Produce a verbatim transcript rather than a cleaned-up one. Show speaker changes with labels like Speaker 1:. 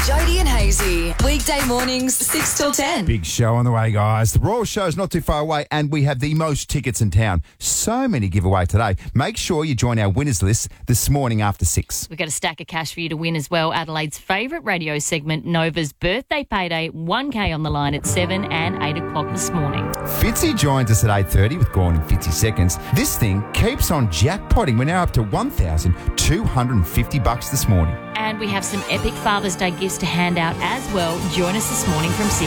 Speaker 1: Jody and Hazy. Weekday mornings, six till ten.
Speaker 2: Big show on the way, guys. The Royal Show's not too far away, and we have the most tickets in town. So many giveaway today. Make sure you join our winners list this morning after six.
Speaker 3: We've got a stack of cash for you to win as well. Adelaide's favourite radio segment, Nova's Birthday Payday, one K on the line at seven and eight o'clock this morning.
Speaker 2: Fitzy joins us at eight thirty with Gone in fifty seconds. This thing keeps on jackpotting. We're now up to one thousand two hundred fifty bucks this morning.
Speaker 3: And we have some epic Father's Day gifts to hand out as well. Join us this morning from six.